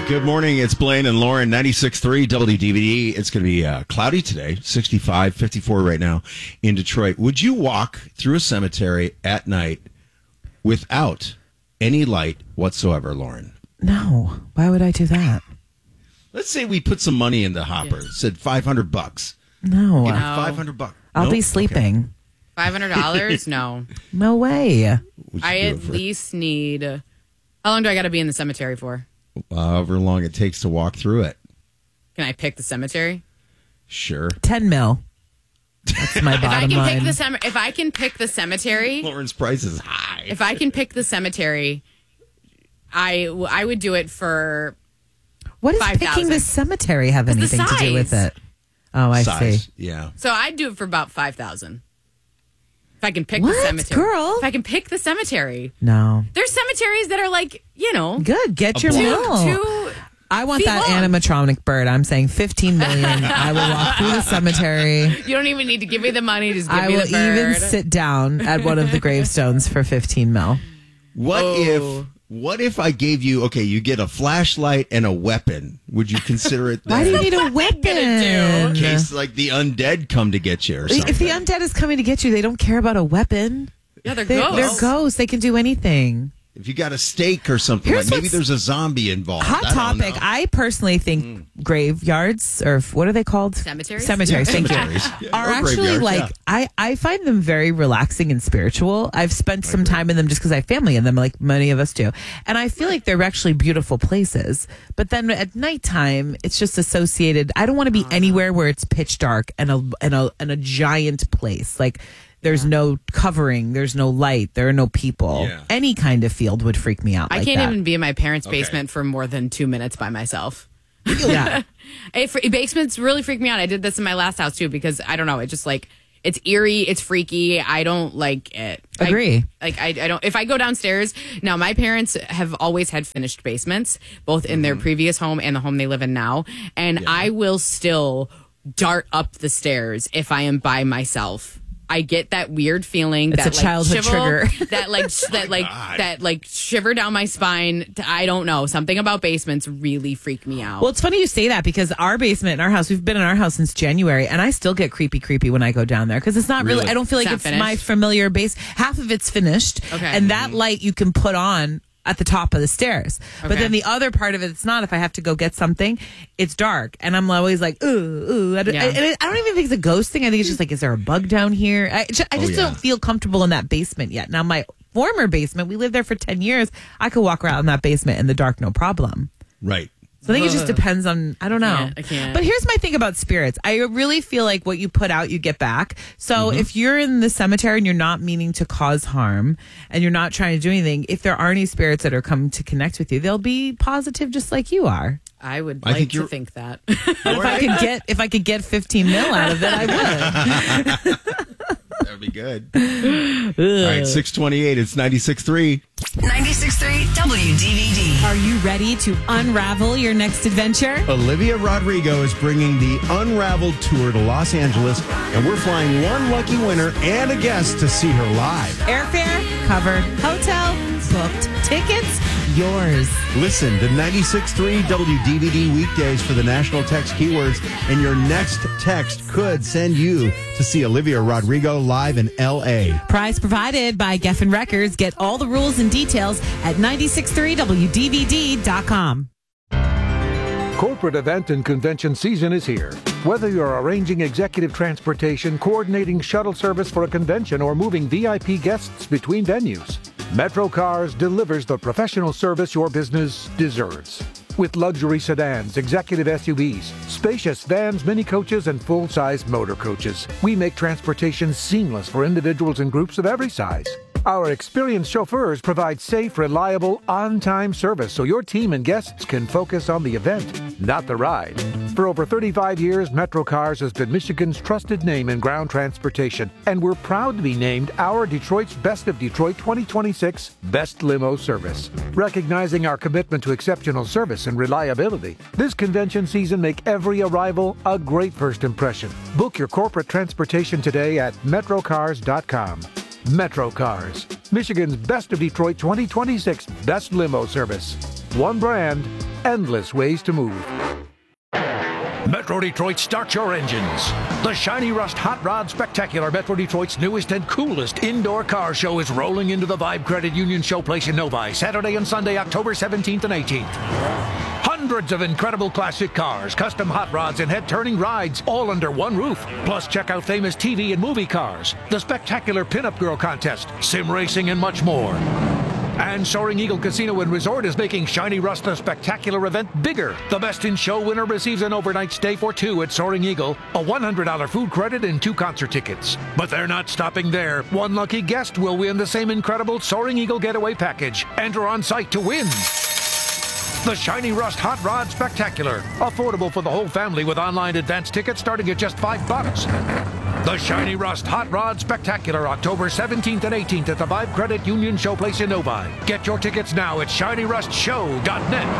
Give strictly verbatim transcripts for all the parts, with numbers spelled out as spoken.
Good morning. It's Blaine and Lauren, ninety-six point three W D V D. It's going to be uh, cloudy today, sixty-five, fifty-four right now in Detroit. Would you walk through a cemetery at night without any light whatsoever, Lauren? No. Why would I do that? Let's say we put some money in the hopper. Yes. Said five hundred bucks. No. Give me no. five hundred bucks. I'll nope? be sleeping. five hundred dollars? No. No way. I at least need... How long do I got to be in the cemetery for? However long it takes to walk through it. Can I pick the cemetery? Sure. ten mil. That's my bottom if I can line. Pick the cem- if I can pick the cemetery... Lauren's price is high. If I can pick the cemetery, I, I would do it for What does five picking thousand. the cemetery have It's anything to do with it? Oh, I Size. see. Yeah. So I'd do it for about five thousand. If I can pick What, the cemetery. girl? If I can pick the cemetery. No. There's cemeteries that are like, you know... Good. Get your block. mil. Two, I want feet that long. animatronic bird. I'm saying fifteen million. I will walk through the cemetery. You don't even need to give me the money. Just give I me will the bird. even sit down at one of the gravestones for fifteen mil. What Oh. if what if I gave you, okay, you get a flashlight and a weapon? Would you consider it that? Why do you need a weapon? In case like the undead come to get you or something? If the undead is coming to get you, they don't care about a weapon. Yeah, they're They're, ghosts. they're ghosts. They can do anything. If you got a stake or something, Here's like maybe what's- there's a zombie involved. Hot I don't topic. know. I personally think Mm. graveyards, or f- what are they called? Cemeteries? Cemeteries. Yeah, Thank cemeteries. you. Yeah, Are or actually graveyards, like yeah. I, I find them very relaxing and spiritual. I've spent some time in them just because I have family in them, like many of us do, and I feel like they're actually beautiful places. But then at nighttime, it's just associated. I don't want to be anywhere where it's pitch dark and a and a and a giant place like. There's no covering. There's no light. There are no people. Yeah. Any kind of field would freak me out. I like can't that. even be in my parents' Okay. basement for more than two minutes by myself. Yeah. It, fr- basements really freak me out. I did this in my last house too because I don't know. It just like it's eerie. It's freaky. I don't like it. I- Agree. like I, I don't. If I go downstairs now, my parents have always had finished basements, both in their previous home and the home they live in now, and I will still dart up the stairs if I am by myself. I get that weird feeling It's that a like childhood shiver, trigger. that like sh- that like God. that like shiver down my spine. I don't know. Something about basements really freak me out. Well, it's funny you say that because our basement in our house, we've been in our house since January, and I still get creepy, creepy when I go down there because it's not really, Really? I don't feel like It's it's, not my finished? familiar base. Half of it's finished. Okay. And that light you can put on at the top of the stairs. But Okay. then the other part of it, it's not. If I have to go get something, it's dark. And I'm always like, ooh, ooh. I don't, Yeah. and I don't even think it's a ghost thing. I think it's just like, is there a bug down here? I just, I just yeah. don't feel comfortable in that basement yet. Now, my former basement, we lived there for ten years. I could walk around in that basement in the dark, no problem. Right. So I think it just depends on, I don't know. can't, I can't. But here's my thing about spirits. I really feel like what you put out, you get back. So Mm-hmm. if you're in the cemetery and you're not meaning to cause harm and you're not trying to do anything, if there are any spirits that are coming to connect with you, they'll be positive just like you are. I would I like think to you're- think that. But if I could get if I could get fifteen mil out of it, I would. That would be good. All right, six twenty-eight. It's ninety-six point three. ninety-six point three W D V D. Are you ready to unravel your next adventure? Olivia Rodrigo is bringing the Unraveled tour to Los Angeles, and we're flying one lucky winner and a guest to see her live. Airfare covered, hotel booked, tickets yours. Listen to ninety-six point three W D V D weekdays for the national text keywords, and your next text could send you to see Olivia Rodrigo live in L A. Prize provided by Geffen Records. Get all the rules and details at nine six three W D V D dot com. Corporate event and convention season is here. Whether you're arranging executive transportation, coordinating shuttle service for a convention, or moving V I P guests between venues, Metro Cars delivers the professional service your business deserves. With luxury sedans, executive S U Vs, spacious vans, mini coaches, and full-size motor coaches, we make transportation seamless for individuals and groups of every size. Our experienced chauffeurs provide safe, reliable, on-time service so your team and guests can focus on the event, not the ride. For over thirty-five years, Metro Cars has been Michigan's trusted name in ground transportation, and we're proud to be named our Detroit's Best of Detroit twenty twenty-six Best Limo Service. Recognizing our commitment to exceptional service and reliability, this convention season make every arrival a great first impression. Book your corporate transportation today at metro cars dot com. Metro Cars, Michigan's Best of Detroit twenty twenty-six Best Limo Service. One brand, endless ways to move. Metro Detroit, start your engines. The Shiny Rust Hot Rod Spectacular, Metro Detroit's newest and coolest indoor car show, is rolling into the Vibe Credit Union Showplace in Novi, Saturday and Sunday, October seventeenth and eighteenth. Hundreds of incredible classic cars, custom hot rods, and head-turning rides, all under one roof. Plus, check out famous T V and movie cars, the spectacular Pinup Girl Contest, sim racing, and much more. And Soaring Eagle Casino and Resort is making Shiny Rust the spectacular event bigger. The Best in Show winner receives an overnight stay for two at Soaring Eagle, a one hundred dollars food credit, and two concert tickets. But they're not stopping there. One lucky guest will win the same incredible Soaring Eagle getaway package. Enter on site to win the Shiny Rust Hot Rod Spectacular. Affordable for the whole family with online advance tickets starting at just five bucks. The Shiny Rust Hot Rod Spectacular, October seventeenth and eighteenth at the Vibe Credit Union Showplace in Novi. Get your tickets now at shiny rust show dot net.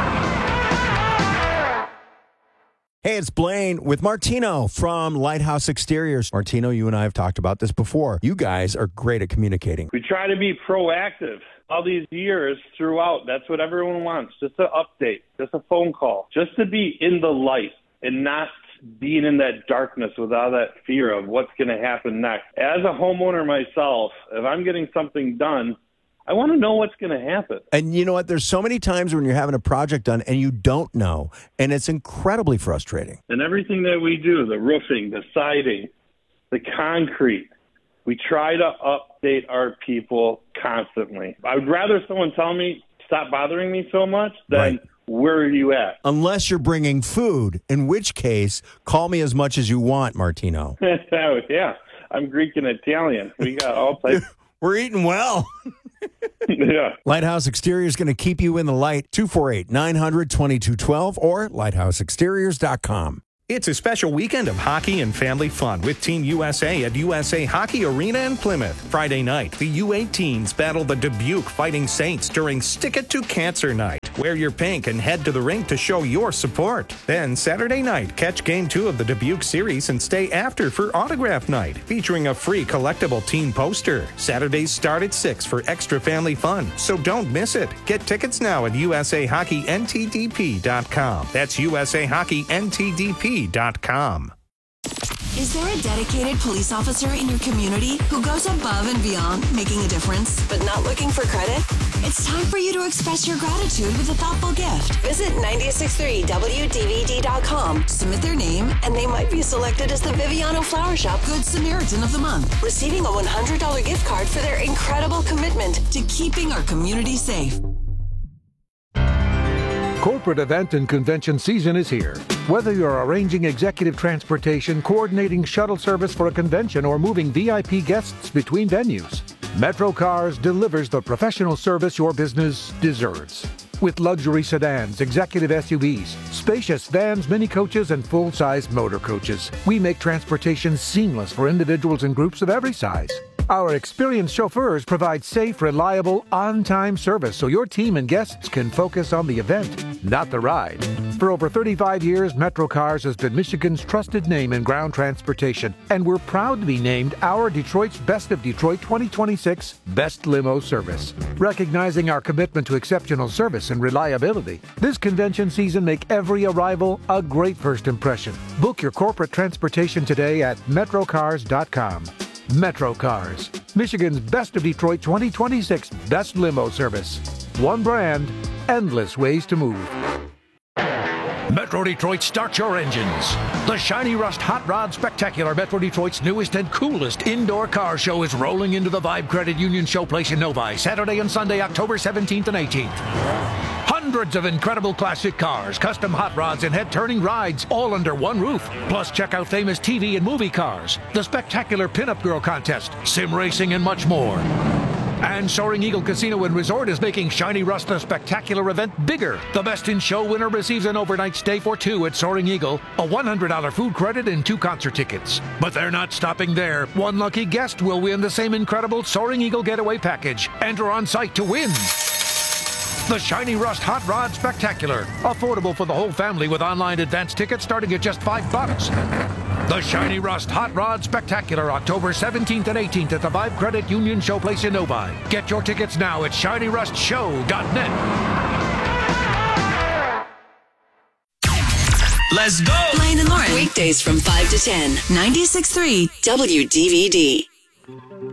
Hey, it's Blaine with Martino from Lighthouse Exteriors. Martino, you and I have talked about this before. You guys are great at communicating. We try to be proactive all these years throughout. That's what everyone wants. Just an update, just a phone call, just to be in the light and not being in that darkness with all that fear of what's going to happen next. As a homeowner myself, if I'm getting something done, I want to know what's going to happen. And you know what? There's so many times when you're having a project done and you don't know, and it's incredibly frustrating. And everything that we do, the roofing, the siding, the concrete, we try to update our people constantly. I would rather someone tell me, stop bothering me so much than right. Where are you at? Unless you're bringing food, in which case, call me as much as you want, Martino. Yeah, I'm Greek and Italian. We got all types. We're eating well. Yeah. Lighthouse Exterior is going to keep you in the light. two four eight, nine hundred, twenty-two twelve or lighthouse exteriors dot com. It's a special weekend of hockey and family fun with Team U S A at U S A Hockey Arena in Plymouth. Friday night, the U eighteens battle the Dubuque Fighting Saints during Stick It to Cancer Night. Wear your pink and head to the rink to show your support. Then Saturday night, catch game two of the Dubuque series and stay after for autograph night, featuring a free collectible team poster. Saturdays start at six for extra family fun, so don't miss it. Get tickets now at U S A Hockey N T D P dot com. That's U S A Hockey N T D P dot com. Is there a dedicated police officer in your community who goes above and beyond, making a difference, but not looking for credit? It's time for you to express your gratitude with a thoughtful gift. Visit nine six three W D V D dot com, submit their name, and they might be selected as the Viviano Flower Shop Good Samaritan of the Month, receiving a one hundred dollars gift card for their incredible commitment to keeping our community safe. Corporate event and convention season is here. Whether you're arranging executive transportation, coordinating shuttle service for a convention, or moving V I P guests between venues, Metro Cars delivers the professional service your business deserves. With luxury sedans, executive S U Vs, spacious vans, mini coaches, and full-size motor coaches, we make transportation seamless for individuals and groups of every size. Our experienced chauffeurs provide safe, reliable, on-time service so your team and guests can focus on the event, not the ride. For over thirty-five years, Metro Cars has been Michigan's trusted name in ground transportation, and we're proud to be named our Detroit's Best of Detroit twenty twenty-six Best Limo Service. Recognizing our commitment to exceptional service and reliability, this convention season make every arrival a great first impression. Book your corporate transportation today at metro cars dot com. Metro Cars, Michigan's Best of Detroit twenty twenty-six Best Limo Service. One brand, endless ways to move. Metro Detroit, start your engines. The Shiny Rust Hot Rod Spectacular, Metro Detroit's newest and coolest indoor car show, is rolling into the Vibe Credit Union Showplace in Novi, Saturday and Sunday, October seventeenth and eighteenth. Hundreds of incredible classic cars, custom hot rods, and head-turning rides, all under one roof. Plus, check out famous T V and movie cars, the spectacular Pinup Girl Contest, sim racing, and much more. And Soaring Eagle Casino and Resort is making Shiny Rust the spectacular event bigger. The Best in Show winner receives an overnight stay for two at Soaring Eagle, a one hundred dollars food credit, and two concert tickets. But they're not stopping there. One lucky guest will win the same incredible Soaring Eagle getaway package. Enter on site to win the Shiny Rust Hot Rod Spectacular. Affordable for the whole family with online advance tickets starting at just five bucks. The Shiny Rust Hot Rod Spectacular, October seventeenth and eighteenth at the Vibe Credit Union Showplace in Novi. Get your tickets now at shiny rust show dot net. Let's go. Blaine and Lauren. Weekdays from five to ten. ninety-six point three W D V D.